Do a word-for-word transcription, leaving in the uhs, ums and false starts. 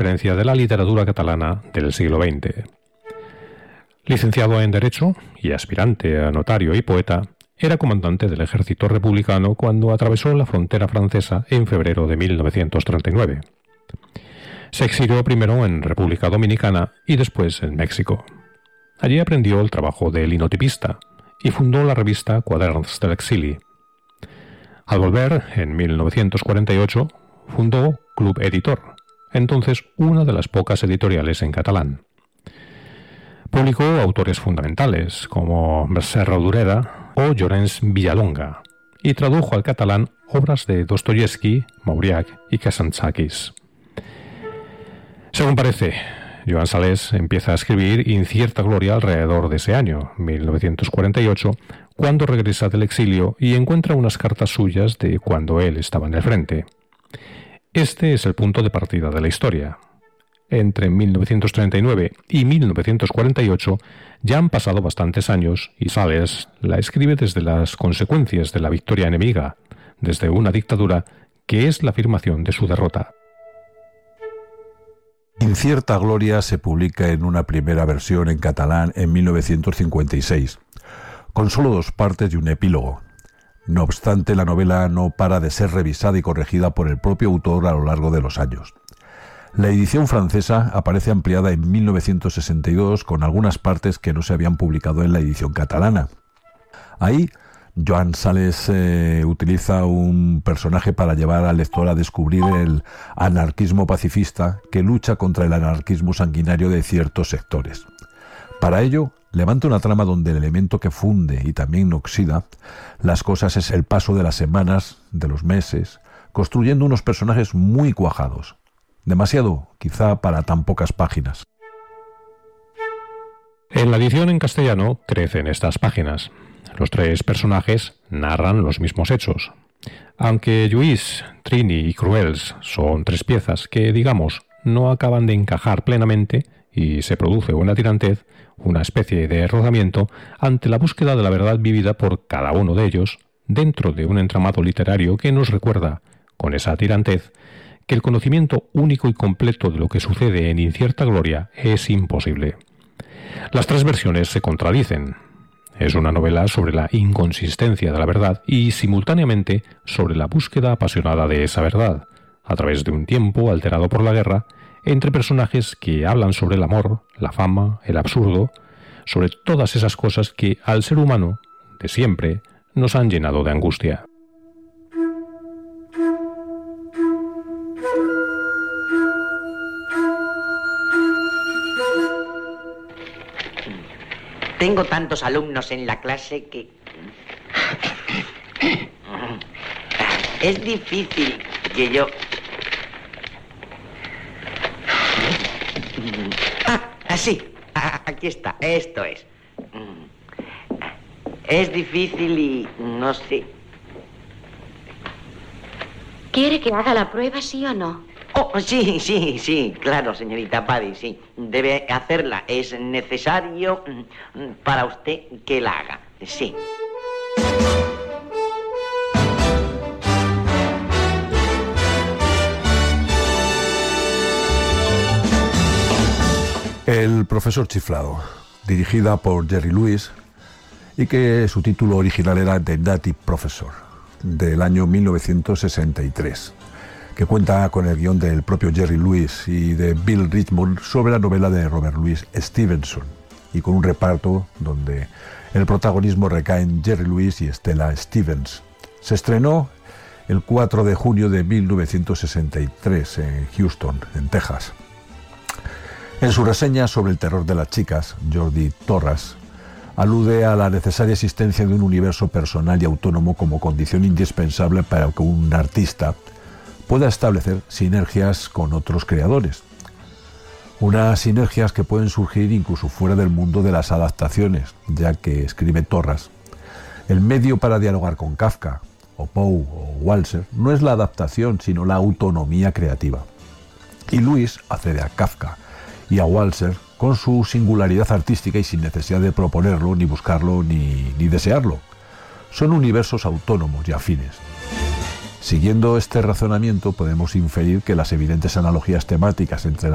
referencia de la literatura catalana del siglo veinte. Licenciado en Derecho y aspirante a notario y poeta, era comandante del ejército republicano cuando atravesó la frontera francesa en febrero de mil novecientos treinta y nueve. Se exilió primero en República Dominicana y después en México. Allí aprendió el trabajo de linotipista y fundó la revista Quaderns de l'Exili. Al volver, en mil novecientos cuarenta y ocho, fundó Club Editor, entonces una de las pocas editoriales en catalán. Publicó autores fundamentales como Mercè Rodoreda o Llorenç Villalonga y tradujo al catalán obras de Dostoyevsky, Mauriac y Kazantzakis. Según parece, Joan Salés empieza a escribir Incierta Gloria alrededor de ese año, mil novecientos cuarenta y ocho, cuando regresa del exilio y encuentra unas cartas suyas de cuando él estaba en el frente. Este es el punto de partida de la historia. Entre mil novecientos treinta y nueve y mil novecientos cuarenta y ocho ya han pasado bastantes años y Salés la escribe desde las consecuencias de la victoria enemiga, desde una dictadura que es la afirmación de su derrota. Incierta Gloria se publica en una primera versión en catalán en mil novecientos cincuenta y seis, con solo dos partes y un epílogo. No obstante, la novela no para de ser revisada y corregida por el propio autor a lo largo de los años. La edición francesa aparece ampliada en mil novecientos sesenta y dos con algunas partes que no se habían publicado en la edición catalana. Ahí, Joan Salés eh, utiliza un personaje para llevar al lector a descubrir el anarquismo pacifista que lucha contra el anarquismo sanguinario de ciertos sectores. Para ello, levanta una trama donde el elemento que funde y también oxida las cosas es el paso de las semanas, de los meses, construyendo unos personajes muy cuajados. Demasiado, quizá, para tan pocas páginas. En la edición en castellano crecen estas páginas. Los tres personajes narran los mismos hechos. Aunque Lluís, Trini y Cruels son tres piezas que, digamos, no acaban de encajar plenamente y se produce una tirantez, una especie de rozamiento ante la búsqueda de la verdad vivida por cada uno de ellos dentro de un entramado literario que nos recuerda, con esa tirantez, que el conocimiento único y completo de lo que sucede en Incierta Gloria es imposible. Las tres versiones se contradicen. Es una novela sobre la inconsistencia de la verdad y, simultáneamente, sobre la búsqueda apasionada de esa verdad, a través de un tiempo alterado por la guerra, entre personajes que hablan sobre el amor, la fama, el absurdo, sobre todas esas cosas que, al ser humano, de siempre, nos han llenado de angustia. Tengo tantos alumnos en la clase que... Es difícil que yo... Ah, así. Aquí está. Esto es. Es difícil y no sé. ¿Quiere que haga la prueba, sí o no? Oh, sí, sí, sí, claro, señorita Paddy, sí. Debe hacerla. Es necesario para usted que la haga. Sí. El profesor chiflado, dirigida por Jerry Lewis y que su título original era The Nutty Professor, del año mil novecientos sesenta y tres. Que cuenta con el guión del propio Jerry Lewis y de Bill Richmond sobre la novela de Robert Louis Stevenson, y con un reparto donde el protagonismo recae en Jerry Lewis y Stella Stevens. Se estrenó el cuatro de junio de mil novecientos sesenta y tres en Houston, en Texas. En su reseña sobre el terror de las chicas, Jordi Torras alude a la necesaria existencia de un universo personal y autónomo como condición indispensable para que un artista pueda establecer sinergias con otros creadores. Unas sinergias que pueden surgir incluso fuera del mundo de las adaptaciones, ya que, escribe Torras, el medio para dialogar con Kafka, o Poe, o Walser, no es la adaptación, sino la autonomía creativa. Y Lewis accede a Kafka y a Walser con su singularidad artística y sin necesidad de proponerlo, ni buscarlo, ni, ni desearlo. Son universos autónomos y afines. Siguiendo este razonamiento, podemos inferir que las evidentes analogías temáticas entre